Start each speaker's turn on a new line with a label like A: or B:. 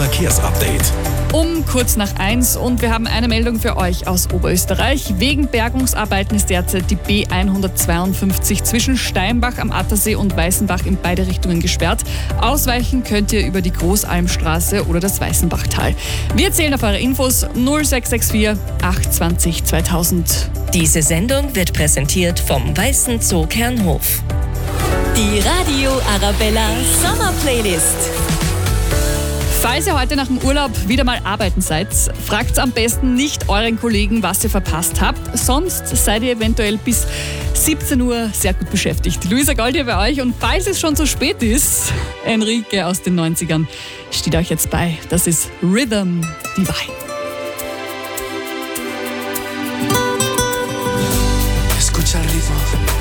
A: Verkehrsupdate.
B: Um kurz nach 1 und wir haben eine Meldung für euch aus Oberösterreich. Wegen Bergungsarbeiten ist derzeit die B152 zwischen Steinbach am Attersee und Weißenbach in beide Richtungen gesperrt. Ausweichen könnt ihr über die Großalmstraße oder das Weißenbachtal. Wir zählen auf eure Infos 0664 820 2000.
C: Diese Sendung wird präsentiert vom Weißen Zoo Kernhof.
D: Die Radio Arabella Sommer Playlist.
B: Falls ihr heute nach dem Urlaub wieder mal arbeiten seid, fragt am besten nicht euren Kollegen, was ihr verpasst habt. Sonst seid ihr eventuell bis 17 Uhr sehr gut beschäftigt. Luisa Gold hier bei euch und falls es schon zu spät ist, Enrique aus den 90ern steht euch jetzt bei. Das ist Rhythm Divine.
E: Escucha el ritmo.